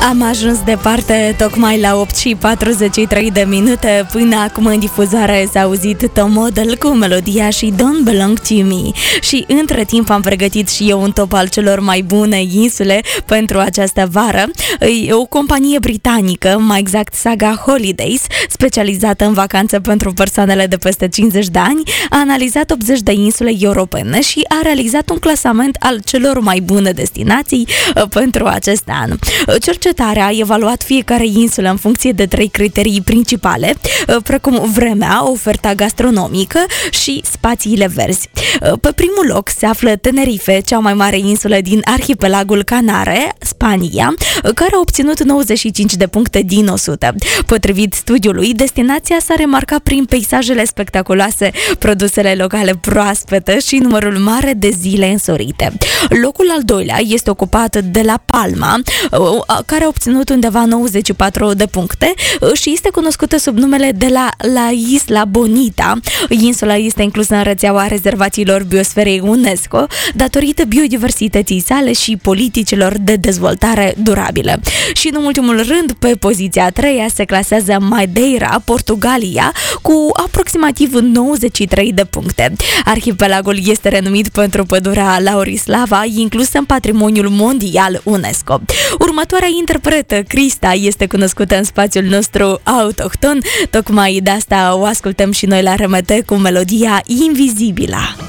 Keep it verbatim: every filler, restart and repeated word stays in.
Am ajuns departe, tocmai la opt și patruzeci și trei de minute. Până acum în difuzare s-a auzit Tom Model cu melodia și Don't Belong to Me. Și între timp am pregătit și eu un top al celor mai bune insule pentru această vară. E o companie britanică, mai exact Saga Holidays, specializată în vacanțe pentru persoanele de peste cincizeci de ani, a analizat optzeci de insule europene și a realizat un clasament al celor mai bune destinații pentru acest an. Cercetarea a evaluat fiecare insulă în funcție de trei criterii principale, precum vremea, oferta gastronomică și spațiile verzi. Pe primul loc se află Tenerife, cea mai mare insulă din arhipelagul Canare, Spania, care a obținut nouăzeci și cinci de puncte din o sută. Potrivit studiului, destinația s-a remarcat prin peisajele spectaculoase, produsele locale proaspete și numărul mare de zile însorite. Locul al doilea este ocupat de La Palma, care a obținut undeva nouăzeci și patru de puncte și este cunoscută sub numele de la La Isla Bonita. Insula este inclusă în rețeaua rezervațiilor biosferei UNESCO datorită biodiversității sale și politicilor de dezvoltare durabilă. Și în ultimul rând, pe poziția a treia se clasează Madeira, Portugalia, cu aproximativ nouăzeci și trei de puncte. Arhipelagul este renumit pentru pădurea Laurislava, inclusă în patrimoniul mondial UNESCO. Următoarea interpretă, Crista, este cunoscută în spațiul nostru autohton, tocmai de asta o ascultăm și noi la R M T cu melodia Invizibila.